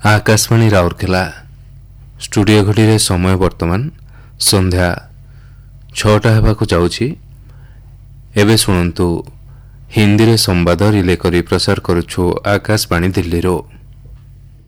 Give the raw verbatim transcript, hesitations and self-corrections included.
Akashvani Rourkela studio घड़ी समय वर्तमान संध्या छटा हेबाकु जाउछि। एबे शुणु हिंदी रे संवाद रिले करी प्रसार करुछु आकाशवाणी दिल्ली रो।